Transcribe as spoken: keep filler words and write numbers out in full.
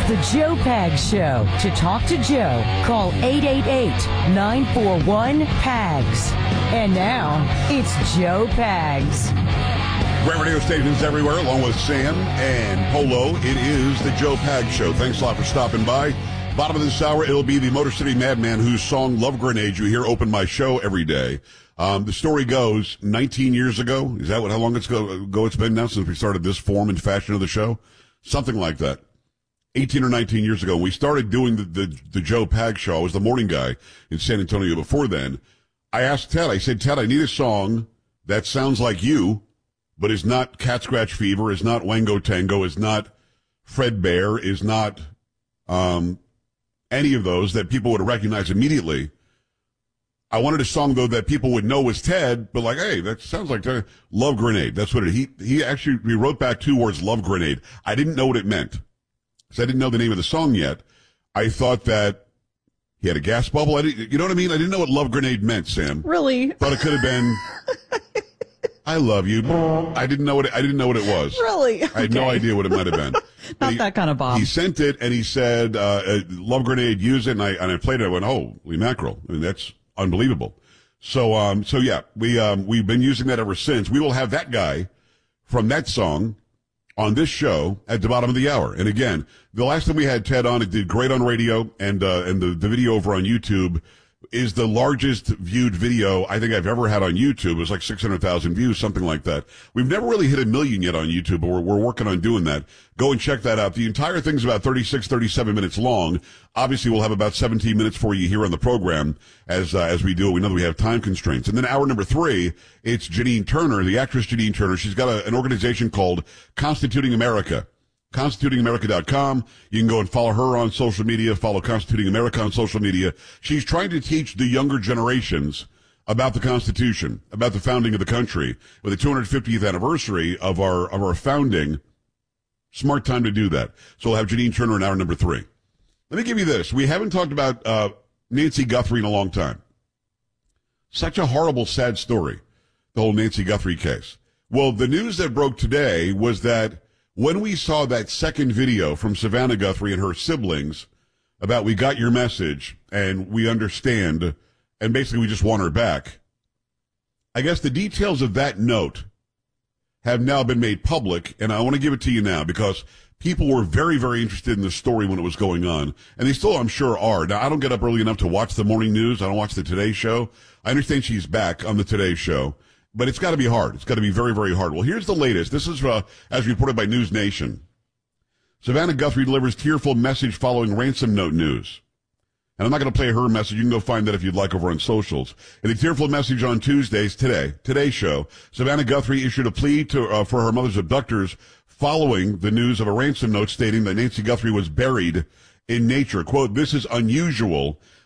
the Joe Pags Show. To talk to Joe, call eight eight eight, nine four one, P A G S. And now, it's Joe Pags. Great radio stations everywhere, along with Sam and Polo. It is the Joe Pags Show. Thanks a lot for stopping by. Bottom of this hour, it'll be the Motor City Madman whose song Love Grenade you hear open my show every day. Um, the story goes nineteen years ago. Is that what, how long it's go, ago it's been now since we started this form and fashion of the show? Something like that. eighteen or nineteen years ago. We started doing the, the, the Joe Pags Show. I was the morning guy in San Antonio before then. I asked Ted, I said, Ted, I need a song that sounds like you, but is not Cat Scratch Fever, is not Wango Tango, is not Fred Bear, is not, um, any of those that people would recognize immediately. I wanted a song, though, that people would know was Ted, but like, hey, that sounds like Ted. Love Grenade. That's what it, he, he actually, he wrote back two words, Love Grenade. I didn't know what it meant, because I didn't know the name of the song yet. I thought that he had a gas bubble. I didn't, you know what I mean? I didn't know what Love Grenade meant, Sam. Really? Thought it could have been, I love you. I didn't know what it, I didn't know what it was. Really? Okay. I had no idea what it might have been. Not he, that kind of bomb. He sent it and he said, uh, uh, Love Grenade, use it. And I, and I played it. I went, holy mackerel. I mean, that's unbelievable. So, um, so yeah, we, um, we've been using that ever since. We will have that guy from that song on this show at the bottom of the hour. And again, the last time we had Ted on, it did great on radio, and, uh, and the, the video over on YouTube is the largest viewed video I think I've ever had on YouTube. It was like six hundred thousand views, something like that. We've never really hit a million yet on YouTube, but we're, we're working on doing that. Go and check that out. The entire thing's about thirty-six, thirty-seven minutes long. Obviously, we'll have about seventeen minutes for you here on the program as, uh, as we do it. We know that we have time constraints. And then hour number three, it's Janine Turner, the actress Janine Turner. She's got a, an organization called Constituting America. Constituting America dot com. You can go and follow her on social media, follow Constituting America on social media. She's trying to teach the younger generations about the Constitution, about the founding of the country. With the two hundred fiftieth anniversary of our, of our founding, smart time to do that. So we'll have Janine Turner in hour number three. Let me give you this. We haven't talked about, uh, Nancy Guthrie in a long time. Such a horrible, sad story, the whole Nancy Guthrie case. Well, the news that broke today was that when we saw that second video from Savannah Guthrie and her siblings about we got your message and we understand, and basically we just want her back, I guess the details of that note have now been made public, and I want to give it to you now because people were very, very interested in the story when it was going on, and they still, I'm sure, are. Now, I don't get up early enough to watch the morning news. I don't watch the Today Show. I understand she's back on the Today Show. But it's got to be hard. It's got to be very, very hard. Well, here's the latest. This is uh, as reported by News Nation. Savannah Guthrie delivers tearful message following ransom note news. And I'm not going to play her message. You can go find that if you'd like over on socials. In a tearful message on Tuesday's Today, Today Show, Savannah Guthrie issued a plea to, uh, for her mother's abductors following the news of a ransom note stating that Nancy Guthrie was buried in nature. Quote, this is unusual.